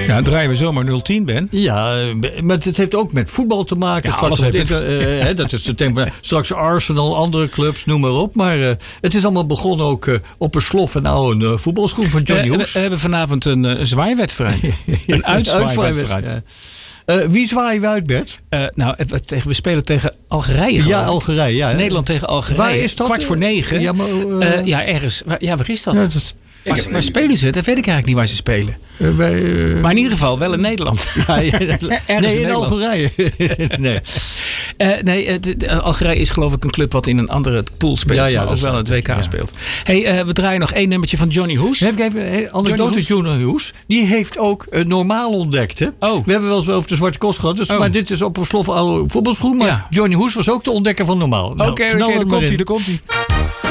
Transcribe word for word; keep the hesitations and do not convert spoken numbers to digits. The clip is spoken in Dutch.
Ja, draaien we zomaar nul tien, Ben. Ja, maar het heeft ook met voetbal te maken. Ja, straks alles op heeft dit, uh, hè, dat is het thema van straks Arsenal, andere clubs, noem maar op. Maar uh, het is allemaal begonnen ook uh, op een slof en oude uh, voetbalschoen van Johnny Uh, Hoes. we hebben vanavond een uh, zwaaierwedstrijd. Een uitzwaaiwedstrijd. Ja. Uh, wie zwaaien we uit, Bert? Uh, nou, we, tegen, we spelen tegen Algerije. Ja, ik. Algerije. Ja. Nederland tegen Algerije. Waar is dat? Kwart voor negen. Ja, maar, uh, uh, ja ergens. Waar, ja, waar is dat? Ja, dat waar, waar spelen ze? Dat weet ik eigenlijk niet waar ze spelen. Uh, bij, uh, maar in ieder geval wel in Nederland. Ja, ja, nee, in, in Algerije. nee. Uh, nee, de, de, Algerije is geloof ik een club wat in een andere pool speelt. Ja, ja, maar ook wel in het W K ja. speelt. Hey, uh, we draaien nog één nummertje van Johnny Hoes. Heb ik even een anekdote. Johnny Hoes. Die heeft ook uh, normaal ontdekt. Hè? Oh. We hebben wel eens over de Zwarte Kost gehad. Dus, oh. Maar dit is op een slof oude voetbalschoen. Maar ja. Johnny Hoes was ook de ontdekker van normaal. Oké, okay, nou, okay, daar komt hij, daar komt hij.